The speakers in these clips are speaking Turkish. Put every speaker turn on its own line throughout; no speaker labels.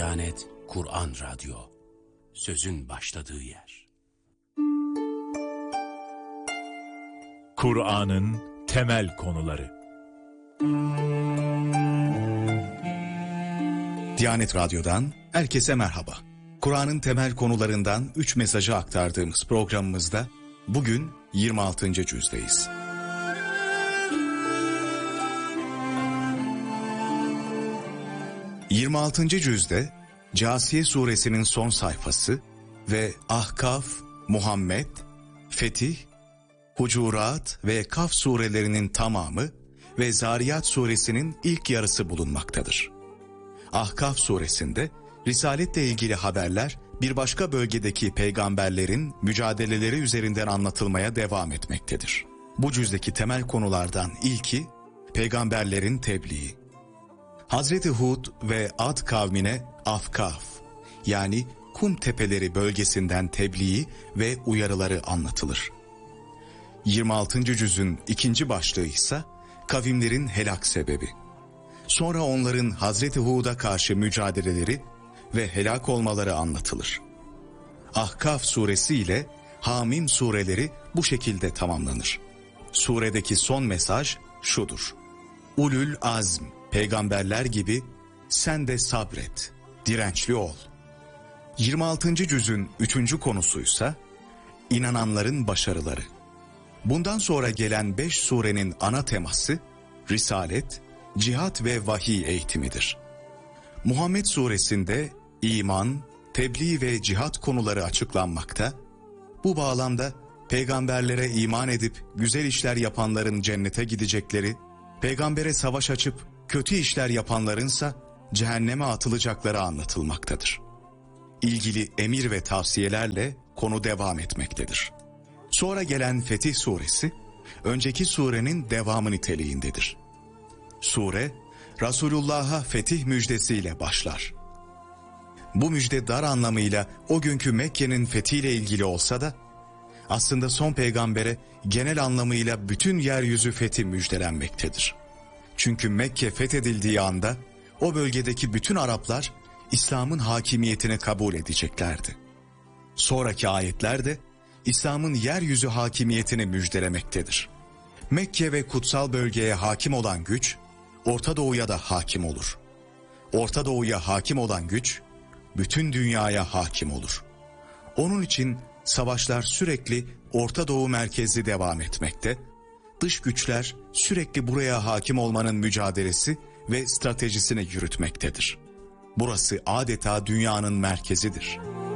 Diyanet Kur'an Radyo, sözün başladığı yer.
Kur'an'ın temel konuları.
Diyanet Radyo'dan herkese merhaba. Kur'an'ın temel konularından 3 mesajı aktardığımız programımızda bugün 26. cüzdeyiz. ...26. cüzde Câsiye suresinin son sayfası ve Ahkaf, Muhammed, Fetih, Hucurat ve Kaf surelerinin tamamı ve Zariyat suresinin ilk yarısı bulunmaktadır. Ahkaf suresinde Risaletle ilgili haberler bir başka bölgedeki peygamberlerin mücadeleleri üzerinden anlatılmaya devam etmektedir. Bu cüzdeki temel konulardan ilki peygamberlerin tebliği. Hazreti Hud ve Ad kavmine Afkaf yani kum tepeleri bölgesinden tebliği ve uyarıları anlatılır. 26. cüzün ikinci başlığı ise kavimlerin helak sebebi. Sonra onların Hazreti Hud'a karşı mücadeleleri ve helak olmaları anlatılır. Ahkaf suresi ile Hamim sureleri bu şekilde tamamlanır. Suredeki son mesaj şudur: Ulul azm, peygamberler gibi sen de sabret, dirençli ol. 26. cüzün 3. konusuysa inananların başarıları. Bundan sonra gelen 5 surenin ana teması risalet, cihat ve vahiy eğitimidir. Muhammed suresinde iman, tebliğ ve cihat konuları açıklanmakta. Bu bağlamda peygamberlere iman edip güzel işler yapanların cennete gidecekleri, peygambere savaş açıp kötü işler yapanlarınsa cehenneme atılacakları anlatılmaktadır. İlgili emir ve tavsiyelerle konu devam etmektedir. Sonra gelen Fetih suresi, önceki surenin devamı niteliğindedir. Sure, Resulullah'a fetih müjdesiyle başlar. Bu müjde dar anlamıyla o günkü Mekke'nin fethiyle ilgili olsa da, aslında son peygambere genel anlamıyla bütün yeryüzü fethi müjdelenmektedir. Çünkü Mekke fethedildiği anda, o bölgedeki bütün Araplar, İslam'ın hakimiyetini kabul edeceklerdi. Sonraki ayetler de, İslam'ın yeryüzü hakimiyetini müjdelemektedir. Mekke ve kutsal bölgeye hakim olan güç, Orta Doğu'ya da hakim olur. Orta Doğu'ya hakim olan güç, bütün dünyaya hakim olur. Onun için savaşlar sürekli Orta Doğu merkezli devam etmekte, dış güçler sürekli buraya hakim olmanın mücadelesi ve stratejisini yürütmektedir. Burası adeta dünyanın merkezidir.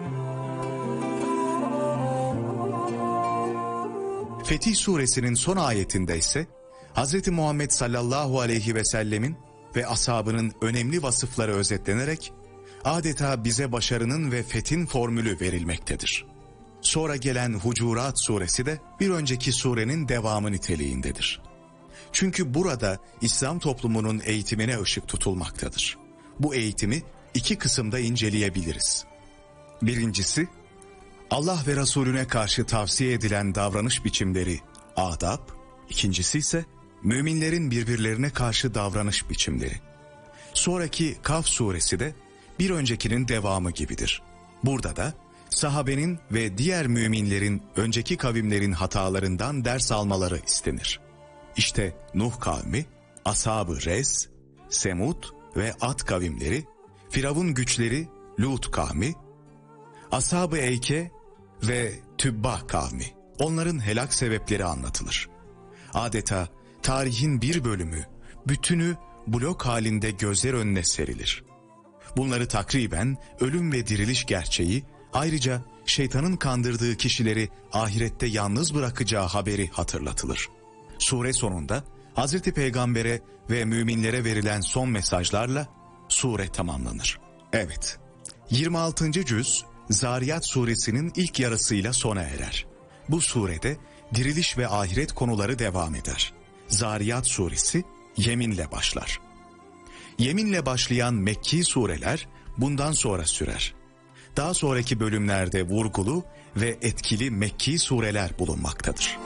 Fetih suresinin son ayetinde ise Hz. Muhammed sallallahu aleyhi ve sellemin ve ashabının önemli vasıfları özetlenerek adeta bize başarının ve fethin formülü verilmektedir. Sonra gelen Hucurat suresi de bir önceki surenin devamı niteliğindedir. Çünkü burada İslam toplumunun eğitimine ışık tutulmaktadır. Bu eğitimi 2 kısımda inceleyebiliriz. Birincisi, Allah ve Resulüne karşı tavsiye edilen davranış biçimleri, adab. İkincisi ise müminlerin birbirlerine karşı davranış biçimleri. Sonraki Kaf suresi de bir öncekinin devamı gibidir. Burada da sahabenin ve diğer müminlerin önceki kavimlerin hatalarından ders almaları istenir. İşte Nuh kavmi, Ashab-ı Res, Semud ve Ad kavimleri, Firavun güçleri Lut kavmi, Ashab-ı Eyke ve Tübba kavmi, onların helak sebepleri anlatılır. Adeta tarihin bir bölümü, bütünü blok halinde gözler önüne serilir. Bunları takriben ölüm ve diriliş gerçeği, ayrıca şeytanın kandırdığı kişileri ahirette yalnız bırakacağı haberi hatırlatılır. Sure sonunda Hz. Peygamber'e ve müminlere verilen son mesajlarla sure tamamlanır. Evet, 26. cüz Zariyat suresinin ilk yarısıyla sona erer. Bu surede diriliş ve ahiret konuları devam eder. Zariyat suresi yeminle başlar. Yeminle başlayan Mekki sureler bundan sonra sürer. Daha sonraki bölümlerde vurgulu ve etkili Mekki sureler bulunmaktadır.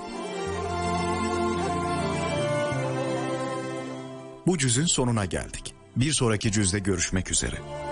Bu cüzün sonuna geldik. Bir sonraki cüzde görüşmek üzere.